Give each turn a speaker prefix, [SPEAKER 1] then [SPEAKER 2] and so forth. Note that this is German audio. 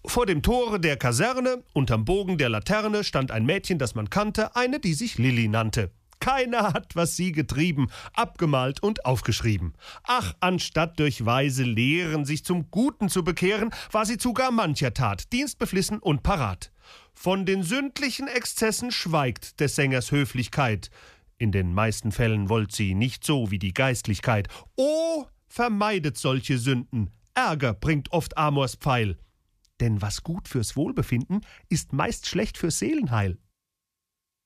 [SPEAKER 1] Vor dem Tore der Kaserne, unterm Bogen der Laterne, stand ein Mädchen, das man kannte, eine, die sich Lilli nannte. Keiner hat, was sie getrieben, abgemalt und aufgeschrieben. Ach, anstatt durch weise Lehren sich zum Guten zu bekehren, war sie zu gar mancher Tat, dienstbeflissen und parat. Von den sündlichen Exzessen schweigt des Sängers Höflichkeit. In den meisten Fällen wollt sie nicht so wie die Geistlichkeit. Oh, vermeidet solche Sünden, Ärger bringt oft Amors Pfeil. Denn was gut fürs Wohlbefinden, ist meist schlecht fürs Seelenheil.